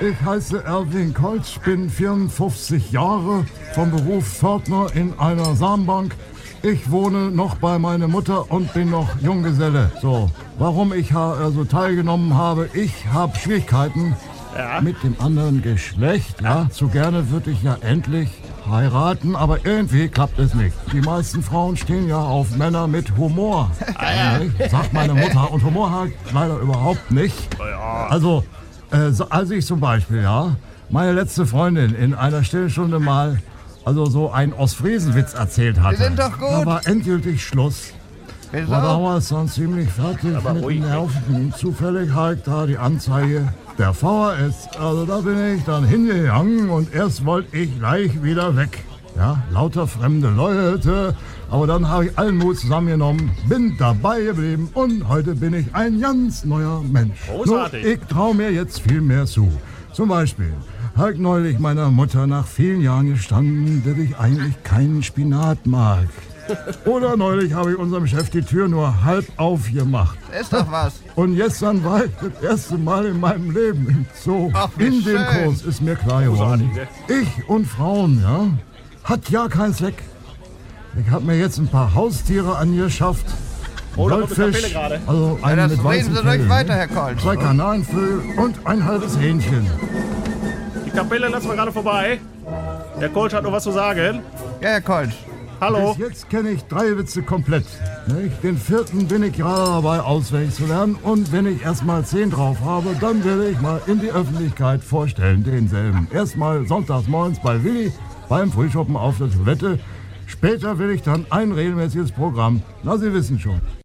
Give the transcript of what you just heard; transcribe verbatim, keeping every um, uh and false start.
Ich heiße Erwin Koltsch, bin vierundfünfzig Jahre, vom Beruf Pförtner in einer Samenbank. Ich wohne noch bei meiner Mutter und bin noch Junggeselle. So, warum ich also teilgenommen habe, ich habe Schwierigkeiten ja. mit dem anderen Geschlecht. Ja, so gerne würde ich ja endlich heiraten, aber irgendwie klappt es nicht. Die meisten Frauen stehen ja auf Männer mit Humor. Ah, ja. Sagt meine Mutter. Und Humor hat leider überhaupt nicht. Ja. Also, äh, so, als ich zum Beispiel, ja, meine letzte Freundin in einer Stillstunde mal also so einen Ostfriesenwitz erzählt hatte. Die sind doch gut. Da war endgültig Schluss. Wieso? War damals dann ziemlich fertig Aber mit ruhig. den Nerven. Zufällig halt da die Anzeige der V H S. Also da bin ich dann hingegangen und erst wollte ich gleich wieder weg. Ja, lauter fremde Leute. Aber dann habe ich allen Mut zusammengenommen, bin dabei geblieben und heute bin ich ein ganz neuer Mensch. Großartig. Nur, ich traue mir jetzt viel mehr zu. Zum Beispiel habe ich neulich meiner Mutter nach vielen Jahren gestanden, dass ich eigentlich keinen Spinat mag. Oder neulich habe ich unserem Chef die Tür nur halb aufgemacht. Ist doch was. Und gestern war ich das erste Mal in meinem Leben im Zoo. Ach, wie in dem schön. Kurs ist mir klar geworden, ich und Frauen, ja, hat ja keinen Zweck. Ich habe mir jetzt ein paar Haustiere angeschafft. Oh, da kommt eine Goldfisch, Kapelle gerade. also Ja, einen das mit reden weißem Sie ruhig Fell, weiter, Herr Koltsch. zwei Kanarienvögel und ein halbes Hähnchen. Die Kapelle lassen wir gerade vorbei. Der Koltsch hat noch was zu sagen. Ja, Herr Koltsch. Hallo. Bis jetzt kenne ich drei Witze komplett. Nicht? Den vierten bin ich gerade dabei, auswendig zu lernen. Und wenn ich erstmal zehn drauf habe, dann werde ich mal in die Öffentlichkeit vorstellen, denselben. Erstmal sonntags morgens bei Willi beim Frühschoppen auf der Toilette. Später will ich dann ein regelmäßiges Programm. Na, Sie wissen schon.